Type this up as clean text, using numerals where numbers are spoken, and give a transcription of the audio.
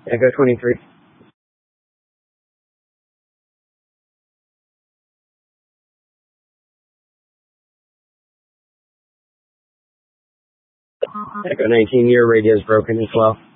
Echo 23. Echo 19, your radio's broken as well.